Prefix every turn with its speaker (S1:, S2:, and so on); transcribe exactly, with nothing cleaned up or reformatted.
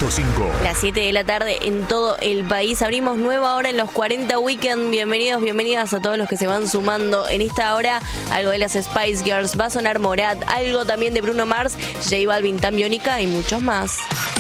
S1: punto cinco.
S2: Las siete de la tarde en todo el país. Abrimos nueva hora en los cuarenta Weekend. Bienvenidos, bienvenidas a todos los que se van sumando. En esta hora, algo de las Spice Girls, va a sonar Morat, algo también de Bruno Mars, J Balvin, Tambiónica y muchos más.